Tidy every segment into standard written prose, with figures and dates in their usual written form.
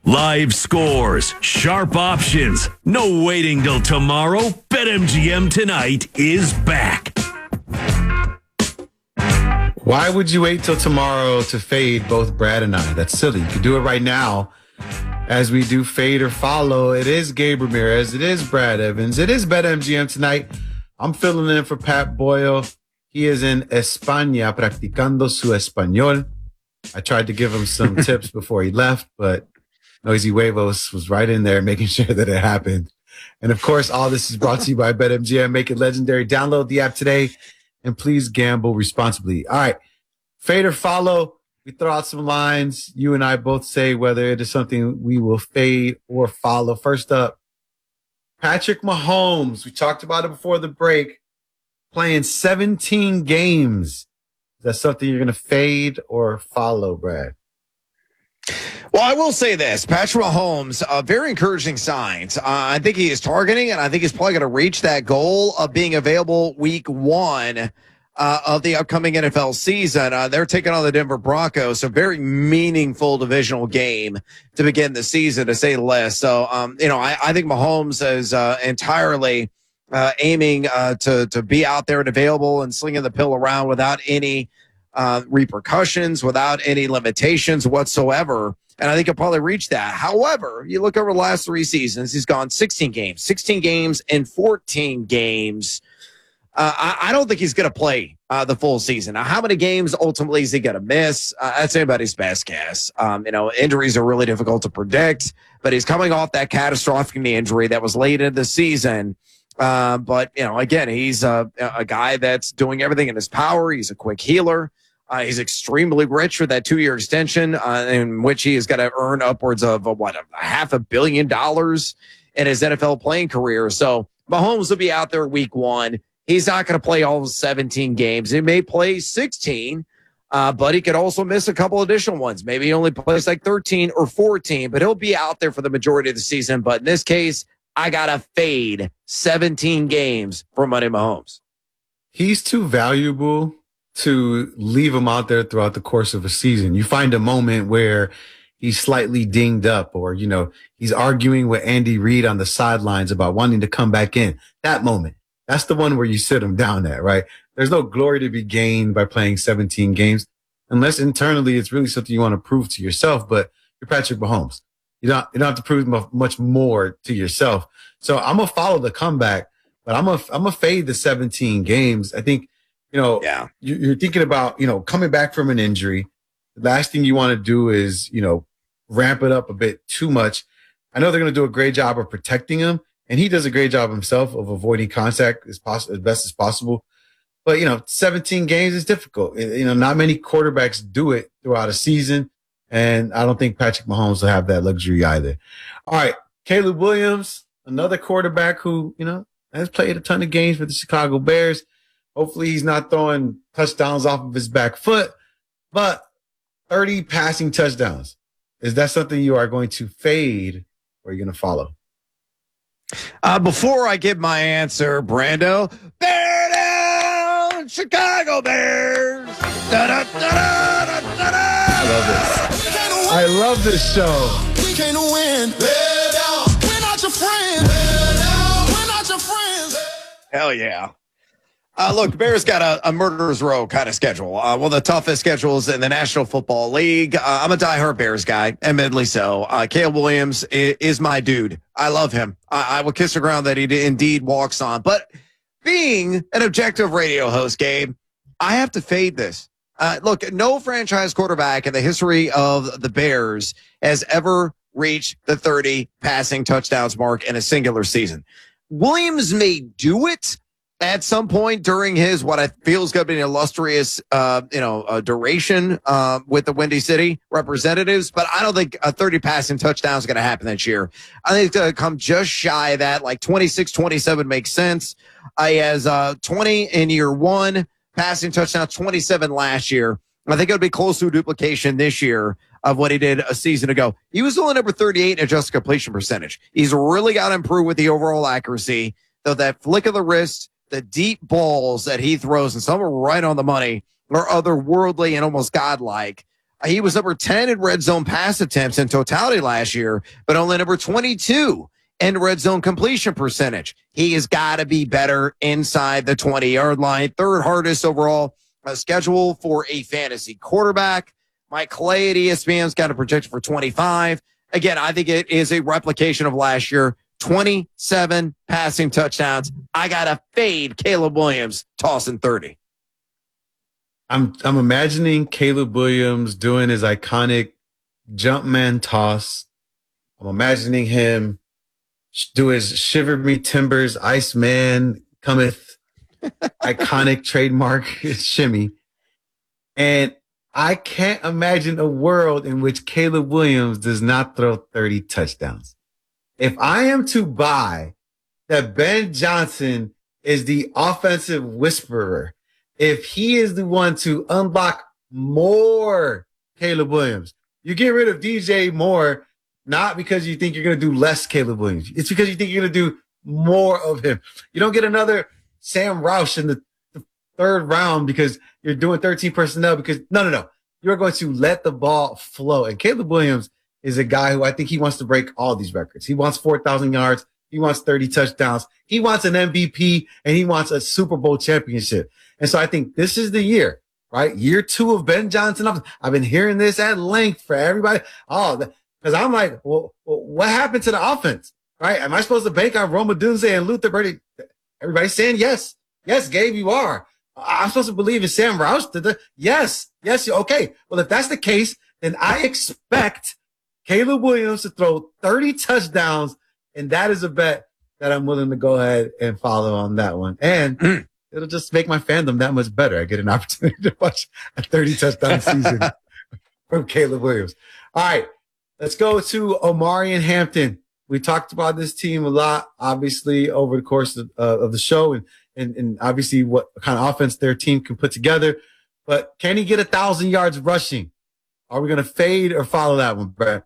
Live scores, sharp options. No waiting till tomorrow. BetMGM tonight is back. Why would you wait till tomorrow to fade both Brad and I? That's silly. You can do it right now as we do fade or follow. It is Gabe Ramirez. It is Brad Evans. It is BetMGM tonight. I'm filling in for Pat Boyle. He is in España practicando su español. I tried to give him some tips before he left, but Noisy Huevos was right in there making sure that it happened. And of course, all this is brought to you by BetMGM. Make it legendary. Download the app today and please gamble responsibly. All right. Fade or follow. We throw out some lines. You and I both say whether it is something we will fade or follow. First up, Patrick Mahomes. We talked about it before the break. Playing 17 games. Is that something you're going to fade or follow, Brad? Well, I will say this. Patrick Mahomes, very encouraging signs. I think he is targeting, and I think he's probably going to reach that goal of being available week 1 of the upcoming NFL season. They're taking on the Denver Broncos, so very meaningful divisional game to begin the season, to say the least. So, I think Mahomes is entirely aiming to be out there and available and slinging the pill around without any repercussions, without any limitations whatsoever. And I think he'll probably reach that. However, you look over the last 3 seasons, he's gone 16 games and 14 games. I don't think he's going to play the full season. Now, how many games ultimately is he going to miss? That's anybody's best guess. Injuries are really difficult to predict, but he's coming off that catastrophic knee injury that was late in the season. But again, he's a guy that's doing everything in his power. He's a quick healer. He's extremely rich for that 2-year extension, in which he has got to earn upwards of $500 million in his NFL playing career. So Mahomes will be out there week 1. He's not going to play all 17 games. He may play 16, but he could also miss a couple additional ones. Maybe he only plays like 13 or 14, but he'll be out there for the majority of the season. But in this case, I got to fade 17 games for Money Mahomes. He's too valuable to leave him out there throughout the course of a season. You find a moment where he's slightly dinged up or, he's arguing with Andy Reid on the sidelines about wanting to come back in. That moment, that's the one where you sit him down at, right? There's no glory to be gained by playing 17 games unless internally it's really something you want to prove to yourself, but you're Patrick Mahomes. You don't have to prove much more to yourself. So I'm going to follow the comeback, but I'm going to fade the 17 games. I think, you're thinking about, coming back from an injury. The last thing you want to do is, ramp it up a bit too much. I know they're going to do a great job of protecting him, and he does a great job himself of avoiding contact as best as possible. But, 17 games is difficult. Not many quarterbacks do it throughout a season, and I don't think Patrick Mahomes will have that luxury either. All right, Caleb Williams, another quarterback who, has played a ton of games for the Chicago Bears. Hopefully he's not throwing touchdowns off of his back foot, but 30 passing touchdowns. Is that something you are going to fade or are you going to follow? Before I give my answer, Brando, bear down, Chicago Bears. I love this show. We can't win. Bear down. We're not your friends. Bear down. We're not your friends. Hell yeah. Look, the Bears got a murderer's row kind of schedule. One of the toughest schedules in the National Football League. I'm a diehard Bears guy, admittedly so. Caleb Williams is my dude. I love him. I will kiss the ground that he indeed walks on. But being an objective radio host, Gabe, I have to fade this. Look, no franchise quarterback in the history of the Bears has ever reached the 30 passing touchdowns mark in a singular season. Williams may do it at some point during his, what I feel is going to be an illustrious, duration with the Windy City Representatives. But I don't think a 30 passing touchdown is going to happen this year. I think it's going to come just shy of that, like 26, 27 makes sense. He has 20 in year 1, passing touchdown, 27 last year. I think it'll be close to a duplication this year of what he did a season ago. He was only number 38 in adjusted completion percentage. He's really got to improve with the overall accuracy, though that flick of the wrist, the deep balls that he throws, and some are right on the money, are otherworldly and almost godlike. He was number 10 in red zone pass attempts in totality last year, but only number 22 in red zone completion percentage. He has got to be better inside the 20-yard line. Third hardest overall schedule for a fantasy quarterback. Mike Clay at ESPN's got a projection for 25. Again, I think it is a replication of last year. 27 passing touchdowns. I got to fade Caleb Williams tossing 30. I'm imagining Caleb Williams doing his iconic Jumpman toss. I'm imagining him do his Shiver Me Timbers, Iceman cometh, iconic trademark shimmy. And I can't imagine a world in which Caleb Williams does not throw 30 touchdowns. If I am to buy that Ben Johnson is the offensive whisperer, if he is the one to unlock more Caleb Williams, you get rid of DJ Moore, not because you think you're going to do less Caleb Williams. It's because you think you're going to do more of him. You don't get another Sam Roush in the third round because you're doing 13 personnel because no. You're going to let the ball flow. And Caleb Williams is a guy who I think he wants to break all these records. He wants 4,000 yards. He wants 30 touchdowns. He wants an MVP and he wants a Super Bowl championship. And so I think this is the year, right? Year 2 of Ben Johnson. I've been hearing this at length for everybody. Because I'm like, well, what happened to the offense, right? Am I supposed to bank on Roma Dunze and Luther Burden? Everybody's saying yes. Yes, Gabe, you are. I'm supposed to believe in Sam Roush? Yes. Okay. Well, if that's the case, then I expect Caleb Williams to throw 30 touchdowns, and that is a bet that I'm willing to go ahead and follow on that one. And it'll just make my fandom that much better. I get an opportunity to watch a 30 touchdown season from Caleb Williams. All right. Let's go to Omarion Hampton. We talked about this team a lot, obviously, over the course of the show and obviously what kind of offense their team can put together. But can he get 1,000 yards rushing? Are we going to fade or follow that one, Brad?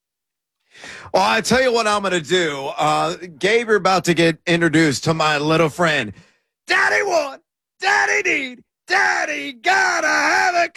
Well, I tell you what I'm going to do. Gabe, you're about to get introduced to my little friend. Daddy want, Daddy need, Daddy gotta have it.